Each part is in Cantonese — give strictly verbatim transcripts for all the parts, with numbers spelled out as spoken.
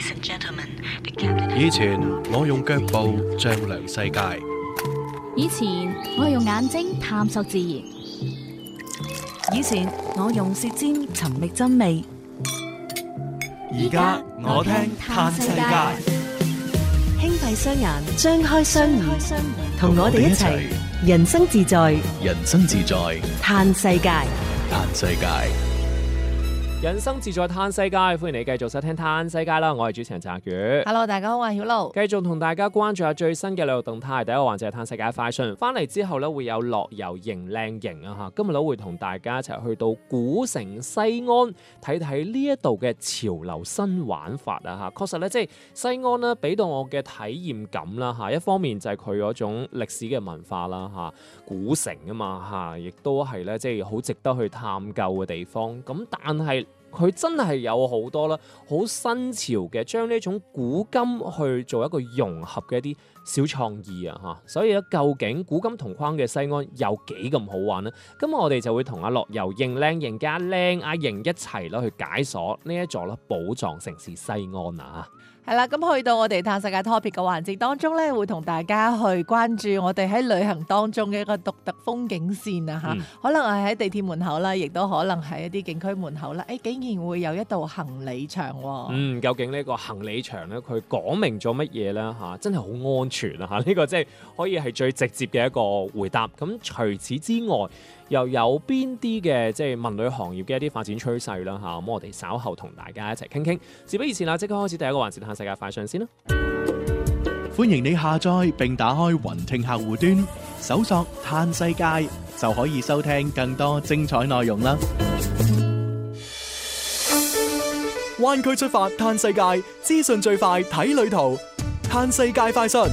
以前我用腳步丈量世界， 以前我用眼睛探索自然， 以前我用舌尖尋覓真味， 而家我聽嘆世界。 輕閉雙眼，張開雙耳，同我哋一齊人生自在， 人生自在嘆世界。 嘆世界。 人生自在嘆世界，歡迎你繼續收聽嘆世界啦！我係主持人澤宇。 Hello， 大家好，我係曉露。 繼續同大家關注下最新嘅旅遊動態。第一個環節係嘆世界快訊，翻嚟之後咧會有樂遊型靚型啊嚇！今日咧會同大家一齊去到古城西安睇睇呢一度嘅潮流新玩法啊嚇！確實咧，即係西安咧俾到我嘅體驗感啦嚇，一方面就係佢嗰種歷史嘅文化啦嚇，古城啊嘛嚇，亦都係咧即係好值得去探究嘅地方。咁但係佢真係有好多啦，好新潮嘅，將呢種古今去做一個融合嘅一啲小創意啊嚇，所以咧究竟古今同框嘅西安有幾咁好玩呢？咁我哋就會同阿樂遊型靚型加靚阿型一齊啦去解鎖呢一座啦寶藏城市西安啊！ 係啦，咁去到我哋嘆世界 topic 嘅環節當中咧，會同大家去關注我哋喺旅行當中嘅一個獨特風景線啊嚇，嗯、可能係喺地鐵門口啦，亦都可能係一啲景區門口啦。誒、哎，竟然會有一道行李牆喎。嗯， 究竟呢個行李牆咧，佢講明咗乜嘢咧嚇？真係好安全啊嚇！呢、這個即係可以係最直接嘅一個回答。咁除此之外，又有邊啲嘅即係文旅行業嘅一啲發展趨勢啦嚇？咁我哋稍後同大家一齊傾傾。事不宜遲啦，即刻開始第一個環節嘆世界快訊先啦！ 歡迎你下載並打開雲聽客戶端，搜索嘆世界就可以收聽更多精彩內容啦！灣區出發嘆世界，資訊最快睇旅途，嘆世界快訊。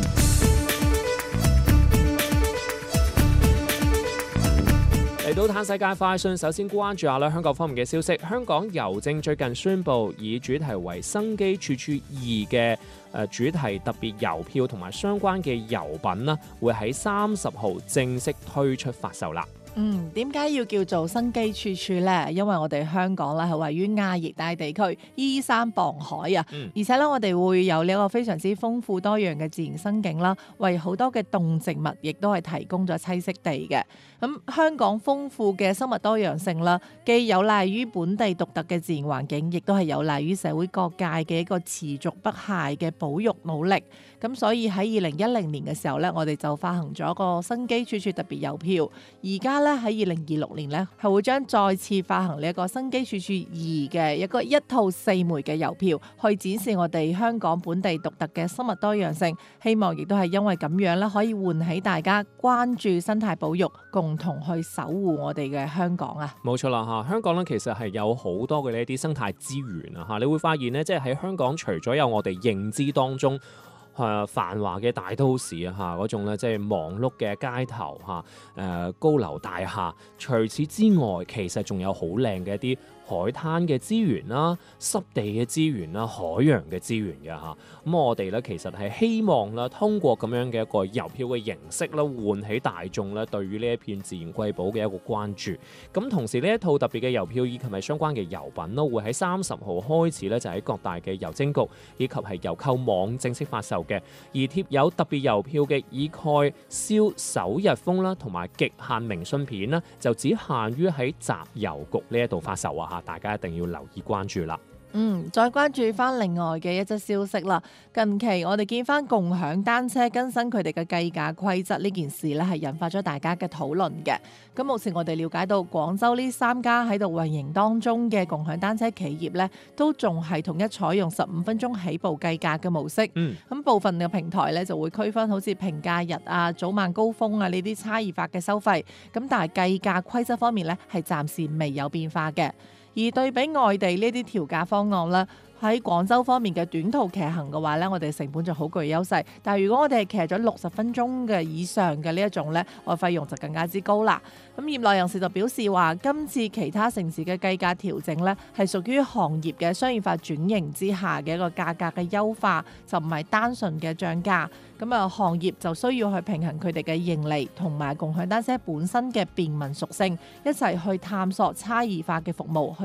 嚟到嘆世界快訊，首先關注下咧香港方面嘅消息。香港郵政最近宣布，以主題為生機處處二嘅誒主題特別郵票同埋相關嘅郵品啦，會喺三十號正式推出發售啦。 嗯，點解要叫做生機處處呢？因為我哋香港咧係位於亞熱帶地區，依山傍海啊，嗯、而且咧我哋會有呢一個非常之豐富多樣嘅自然生境啦，為好多嘅動植物亦都係提供咗棲息地嘅。咁、嗯、香港豐富嘅生物多樣性啦，既有賴於本地獨特嘅自然環境，亦都係有賴於社會各界嘅一個持續不懈嘅保育努力。咁所以喺二零一零年嘅時候咧，我哋就發行咗個生機處處特別郵票。而家咧喺二零二六年咧，係會將再次發行呢一個生機處處二嘅一個一套四枚嘅郵票，去展示我哋香港本地獨特嘅生物多樣性。希望亦都係因為咁樣咧，可以喚起大家關注生態保育，共同去守護我哋嘅香港啊！ 冇錯啦嚇，香港咧其實係有好多嘅呢一啲生態資源啊嚇，你會發現咧，即係喺香港除咗有我哋認知當中誒繁華嘅大都市啊嚇，嗰種咧即係忙碌嘅街頭嚇，誒高樓大廈，除此之外，其實仲有好靚嘅一啲海灘嘅資源啦、濕地嘅資源啦、海洋嘅資源嘅嚇，咁我哋咧其實係希望啦，通過咁樣嘅一個郵票嘅形式啦，喚起大眾咧對於呢一片自然瑰寶嘅一個關注。咁同時呢一套特別嘅郵票以及係相關嘅郵品啦，會喺三十號開始咧就喺各大嘅郵政局以及係郵購網正式發售嘅。而貼有特別郵票嘅以蓋燒首日封啦，同埋極限明信片啦，就只限於喺集郵局呢一度發售啊！大家一定要留意關注啦。 嗯，再關注翻另外嘅一則消息啦。近期我哋見翻共享單車更新佢哋嘅計價規則呢件事咧，係引發咗大家嘅討論嘅。咁目前我哋了解到廣州呢三家喺度運營當中嘅共享單車企業咧，都仲係統一採用十五分鐘起步計價嘅模式。嗯，咁部分嘅平台咧就會區分好似平價日啊、早晚高峰啊呢啲差異化嘅收費。咁但係計價規則方面咧係暫時未有變化嘅。而對比外地呢啲調價方案啦，喺廣州方面嘅短途騎行嘅話咧，我哋成本就好具優勢。但係如果我哋係騎咗六十分鐘嘅以上嘅呢一種咧，我費用就更加之高啦。咁業內人士就表示話，今次其他城市嘅計價調整咧，係屬於行業嘅商業化轉型之下嘅一個價格嘅優化，就唔係單純嘅漲價。咁啊，行業就需要去平衡佢哋嘅盈利同埋共享單車本身嘅便民屬性，一齊去探索差異化嘅服務。